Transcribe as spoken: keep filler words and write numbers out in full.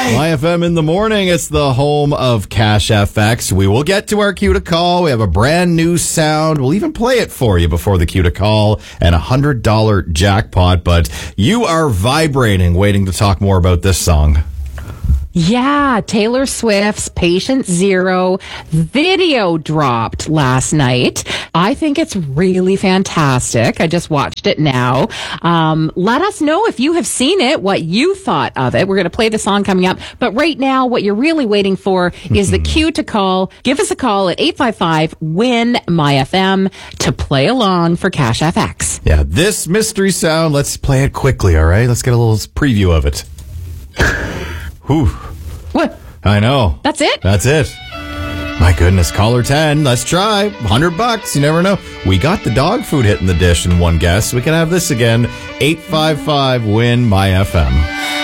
My F M in the morning. It's the home of Cash F X. We will get to our cue to call. We have a brand new sound. We'll even play it for you before the cue to call and a one hundred dollars jackpot. But you are vibrating, waiting to talk more about this song. Yeah, Taylor Swift's Patient Zero video dropped last night. I think it's really fantastic. I just watched it now. Um, let us know if you have seen it, what you thought of it. We're going to play the song coming up. But right now, what you're really waiting for is the cue to call. Give us a call at eight five five, W I N, M Y F M to play along for Cash F X. Yeah, this mystery sound, let's play it quickly, all right? Let's get a little preview of it. Whew. What? I know. That's it? That's it. My goodness, caller ten. Let's try. one hundred bucks. You never know. We got the dog food hit in the dish in one guess. We can have this again. eight five five, W I N, M Y F M.